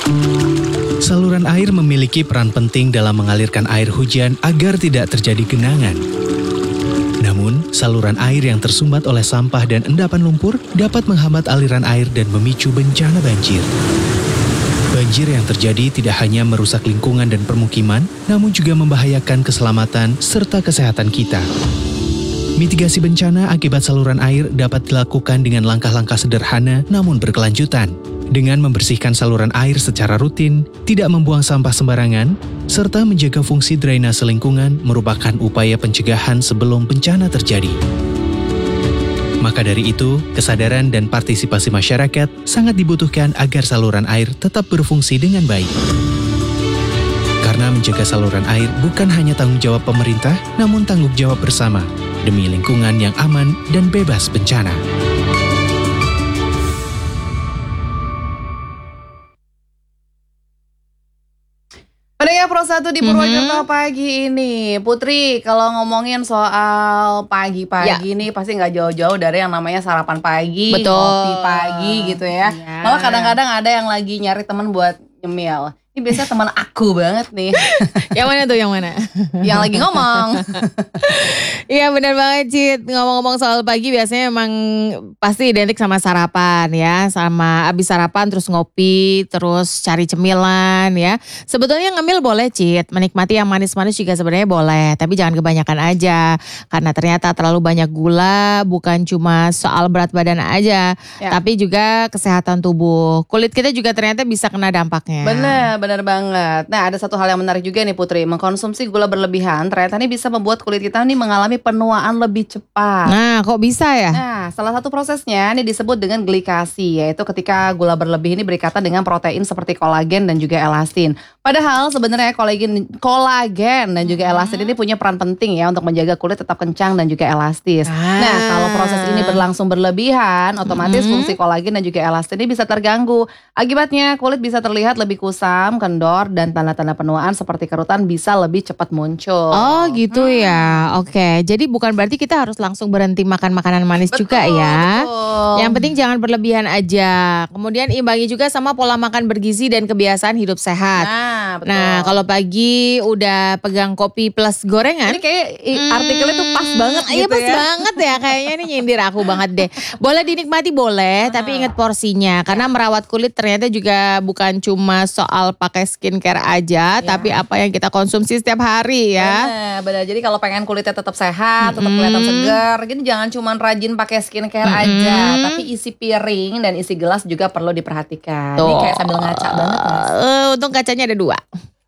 Saluran air memiliki peran penting dalam mengalirkan air hujan agar tidak terjadi genangan. Namun, saluran air yang tersumbat oleh sampah dan endapan lumpur dapat menghambat aliran air dan memicu bencana banjir. Banjir yang terjadi tidak hanya merusak lingkungan dan permukiman, namun juga membahayakan keselamatan serta kesehatan kita. Mitigasi bencana akibat saluran air dapat dilakukan dengan langkah-langkah sederhana namun berkelanjutan. Dengan membersihkan saluran air secara rutin, tidak membuang sampah sembarangan, serta menjaga fungsi drainase lingkungan merupakan upaya pencegahan sebelum bencana terjadi. Maka dari itu, kesadaran dan partisipasi masyarakat sangat dibutuhkan agar saluran air tetap berfungsi dengan baik. Karena menjaga saluran air bukan hanya tanggung jawab pemerintah, namun tanggung jawab bersama, demi lingkungan yang aman dan bebas bencana. Pendengar Pro 1 di Purwokerto pagi ini. Putri, kalau ngomongin soal pagi-pagi nih pasti nggak jauh-jauh dari yang namanya sarapan pagi, Betul. kopi pagi gitu ya. Iya. Malah kadang-kadang ada yang lagi nyari teman buat nyemil. Ini biasanya teman aku banget nih. Yang mana tuh, yang mana? Yang lagi ngomong. Iya benar banget Cid. Ngomong-ngomong soal pagi biasanya emang pasti identik sama sarapan ya. Sama abis sarapan terus ngopi, terus cari cemilan ya. Sebetulnya ngemil boleh Cid. Menikmati yang manis-manis juga sebenarnya boleh. Tapi jangan kebanyakan aja. Karena ternyata terlalu banyak gula bukan cuma soal berat badan aja. Ya. Tapi juga kesehatan tubuh. Kulit kita juga ternyata bisa kena dampaknya. Benar banget. Nah, ada satu hal yang menarik juga nih Putri. Mengkonsumsi gula berlebihan ternyata ini bisa membuat kulit kita nih mengalami penuaan lebih cepat. Nah kok bisa ya? Nah, salah satu prosesnya ini disebut dengan glikasi, yaitu ketika gula berlebih ini berikatan dengan protein seperti kolagen dan juga elastin. Padahal sebenarnya kolagen dan juga elastin ini punya peran penting ya untuk menjaga kulit tetap kencang dan juga elastis. Nah, kalau proses ini berlangsung berlebihan, otomatis fungsi kolagen dan juga elastin ini bisa terganggu. Akibatnya kulit bisa terlihat lebih kusam, kendor, dan tanda-tanda penuaan seperti kerutan bisa lebih cepat muncul. Oh gitu ya. Oke. Jadi bukan berarti kita harus langsung berhenti makan makanan manis juga ya. Betul. Yang penting jangan berlebihan aja. Kemudian imbangi juga sama pola makan bergizi dan kebiasaan hidup sehat. Nah, betul. Nah, kalau pagi udah pegang kopi plus gorengan. Ini kayak artikelnya tuh pas banget gitu Iya pas ya. banget ya. Kayaknya ini nyindir aku banget deh. Boleh dinikmati boleh, tapi ingat porsinya. Karena merawat kulit ternyata juga bukan cuma soal pakai skincare aja, tapi apa yang kita konsumsi setiap hari ya. Benar. Jadi kalau pengen kulitnya tetap sehat, tetap kelihatan segar, gini jangan cuma rajin pakai skincare aja, tapi isi piring dan isi gelas juga perlu diperhatikan. Ini kayak sambil ngaca banget Mas. Untung kacanya ada 2.